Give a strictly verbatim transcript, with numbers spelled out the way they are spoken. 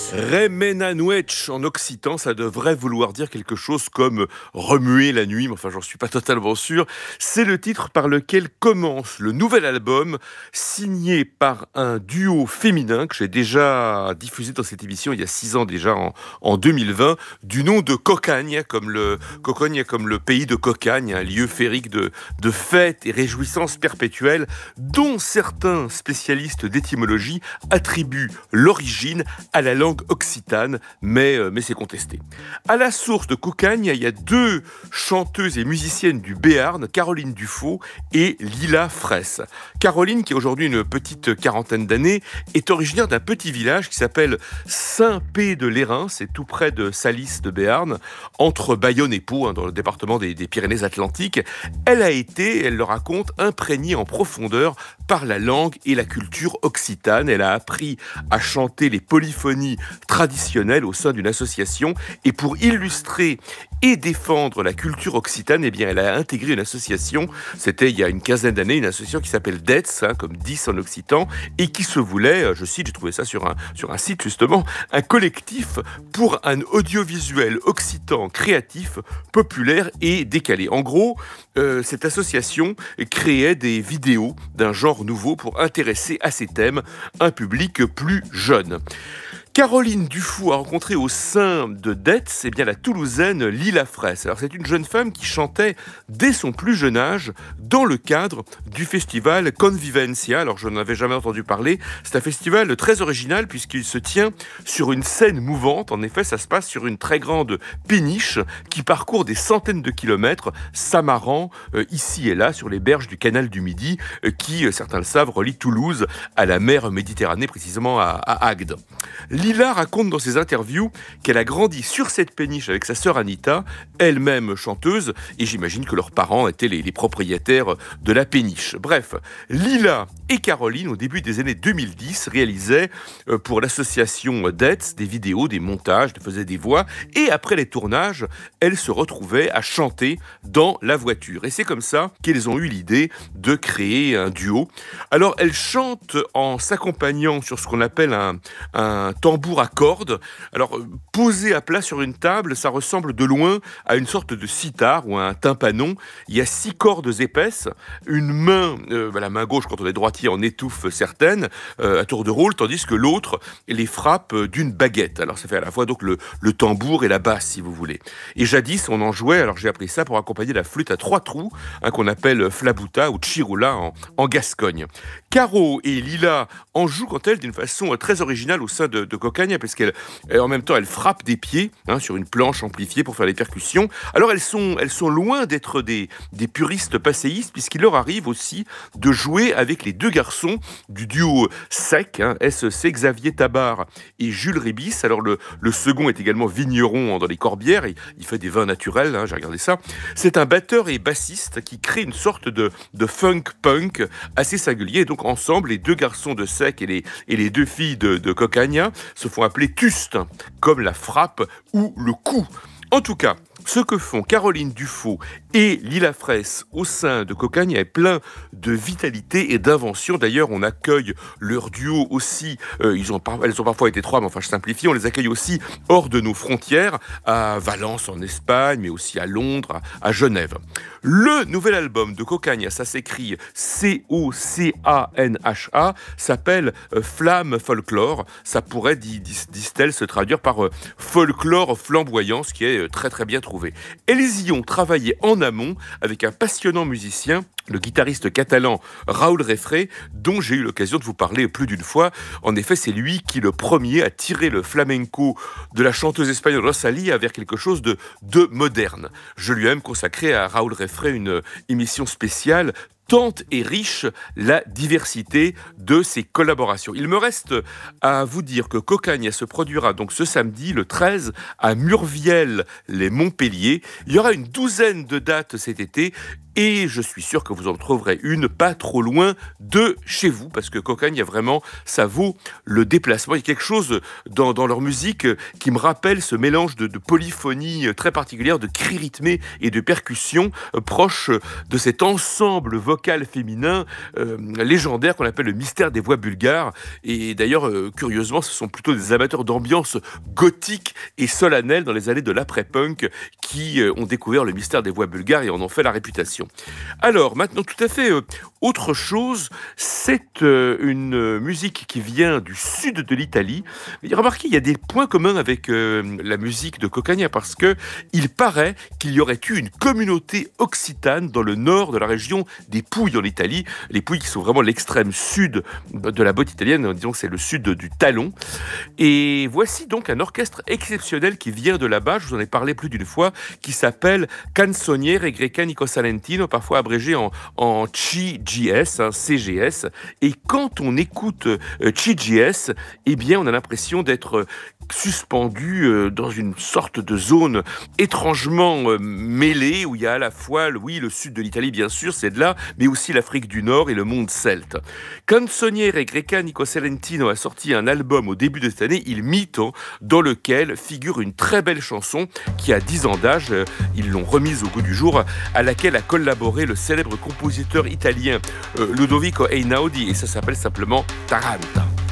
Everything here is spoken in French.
Remenanouetch en occitan, ça devrait vouloir dire quelque chose comme remuer la nuit, mais enfin j'en suis pas totalement sûr. C'est le titre par lequel commence le nouvel album signé par un duo féminin que j'ai déjà diffusé dans cette émission il y a six ans déjà, en, en deux mille vingt, du nom de Cocagne, comme le, Cocagne, comme le pays de Cocagne, un lieu féerique de, de fêtes et réjouissances perpétuelles dont certains spécialistes d'étymologie attribuent l'origine à la langue occitane, mais, euh, mais c'est contesté. À la source de Cocagne, il y a deux chanteuses et musiciennes du Béarn, Caroline Dufaux et Lila Fraisse. Caroline, qui a aujourd'hui une petite quarantaine d'années, est originaire d'un petit village qui s'appelle Saint-Pé-de-l'Hérin, c'est tout près de Salis de Béarn, entre Bayonne et Pau, hein, dans le département des, des Pyrénées-Atlantiques. Elle a été, elle le raconte, imprégnée en profondeur par la langue et la culture occitane. Elle a appris à chanter les polyphonies traditionnelle au sein d'une association, et pour illustrer et défendre la culture occitane, eh bien, elle a intégré une association, c'était il y a une quinzaine d'années, une association qui s'appelle D E T S, hein, comme dix en occitan, et qui se voulait, je cite, j'ai trouvé ça sur un, sur un site justement, un collectif pour un audiovisuel occitan créatif, populaire et décalé. En gros, euh, cette association créait des vidéos d'un genre nouveau pour intéresser à ces thèmes un public plus jeune. Caroline Dufaux a rencontré au sein de D E T S, eh bien, la Toulousaine Lila Fraisse. Alors, c'est une jeune femme qui chantait dès son plus jeune âge dans le cadre du festival Convivencia. Alors, je n'en avais jamais entendu parler. C'est un festival très original puisqu'il se tient sur une scène mouvante. En effet, ça se passe sur une très grande péniche qui parcourt des centaines de kilomètres, s'amarrant euh, ici et là sur les berges du canal du Midi euh, qui, euh, certains le savent, relie Toulouse à la mer Méditerranée, précisément à, à Agde. Lila raconte dans ses interviews qu'elle a grandi sur cette péniche avec sa sœur Anita, elle-même chanteuse, et j'imagine que leurs parents étaient les, les propriétaires de la péniche. Bref, Lila et Caroline, au début des années deux mille dix, réalisaient pour l'association D E T S des vidéos, des montages, faisaient des voix, et après les tournages, elles se retrouvaient à chanter dans la voiture. Et c'est comme ça qu'elles ont eu l'idée de créer un duo. Alors, elles chantent en s'accompagnant sur ce qu'on appelle un, un tambour à cordes. Alors, posé à plat sur une table, ça ressemble de loin à une sorte de sitar ou à un tympanon. Il y a six cordes épaisses, une main, euh, la main gauche, quand on est droitier, en étouffe certaines, euh, à tour de rôle, tandis que l'autre les frappe d'une baguette. Alors, ça fait à la fois donc le, le tambour et la basse, si vous voulez. Et jadis, on en jouait, alors j'ai appris ça pour accompagner la flûte à trois trous, hein, qu'on appelle flabouta ou chirula en, en Gascogne. Caro et Lila en jouent, quant à elles, d'une façon très originale au sein de, de Cocagne, parce qu'elle, en même temps, elle frappe des pieds, hein, sur une planche amplifiée pour faire les percussions. Alors elles sont, elles sont loin d'être des, des puristes passéistes, puisqu'il leur arrive aussi de jouer avec les deux garçons du duo Sec, hein, S E C, Xavier Tabar et Jules Rébis. Alors le, le second est également vigneron dans les Corbières, il, il fait des vins naturels, hein, j'ai regardé ça. C'est un batteur et bassiste qui crée une sorte de, de funk punk assez singulier. Donc ensemble, les deux garçons de Sec et les, et les deux filles de, de Cocagne se font appeler Tuste, comme la frappe ou le coup. En tout cas, ce que font Caroline Dufaux et Lila Fraisse au sein de Cocagne est plein de vitalité et d'invention. D'ailleurs, on accueille leur duo aussi, euh, ils ont, elles ont parfois été trois, mais enfin je simplifie, on les accueille aussi hors de nos frontières, à Valence en Espagne, mais aussi à Londres, à, à Genève. Le nouvel album de Cocagne, ça s'écrit C O C A N H A, s'appelle euh, Flamme Folklore. Ça pourrait, disent-elles, se traduire par euh, folklore flamboyant, ce qui est euh, très très bien trouvé. Elles y ont travaillé en amont avec un passionnant musicien, le guitariste catalan Raoul Refré, dont j'ai eu l'occasion de vous parler plus d'une fois. En effet, c'est lui qui, le premier, a tiré le flamenco de la chanteuse espagnole Rosalía vers quelque chose de, de moderne. Je lui ai même consacré à Raoul Refré une émission spéciale tant est riche la diversité de ses collaborations. Il me reste à vous dire que Cocagne se produira donc ce samedi, le treize, à Murviel-les-Montpellier. Il y aura une douzaine de dates cet été et je suis sûr que vous en trouverez une pas trop loin de chez vous, parce que Cocagne, il y a vraiment, ça vaut le déplacement. Il y a quelque chose dans, dans leur musique qui me rappelle ce mélange de, de polyphonie très particulière, de cris rythmés et de percussions euh, proches de cet ensemble vocal féminin euh, légendaire qu'on appelle le mystère des voix bulgares. Et d'ailleurs, euh, curieusement, ce sont plutôt des amateurs d'ambiance gothique et solennelle dans les années de l'après-punk qui euh, ont découvert le mystère des voix bulgares et en ont fait la réputation. Alors, maintenant, tout à fait euh, autre chose, c'est euh, une euh, musique qui vient du sud de l'Italie. Et remarquez, il y a des points communs avec euh, la musique de Cocagna parce que il paraît qu'il y aurait eu une communauté occitane dans le nord de la région des Pouilles en Italie. Les Pouilles qui sont vraiment l'extrême sud de la botte italienne, disons que c'est le sud du talon. Et voici donc un orchestre exceptionnel qui vient de là-bas, je vous en ai parlé plus d'une fois, qui s'appelle Canzoniere Grecanico Salentino, parfois abrégé en, en C G S, hein, C G S. Et quand on écoute euh, C G S, eh bien on a l'impression d'être suspendu euh, dans une sorte de zone étrangement euh, mêlée, où il y a à la fois, oui, le sud de l'Italie, bien sûr, c'est de là, mais aussi l'Afrique du Nord et le monde celte. Canzoniere Grecanico Salentino a sorti un album au début de cette année, Il Mito, dans lequel figure une très belle chanson qui a dix ans d'âge, euh, ils l'ont remise au goût du jour, à laquelle a collaboré le célèbre compositeur italien euh, Ludovico Einaudi, et ça s'appelle simplement Taranta.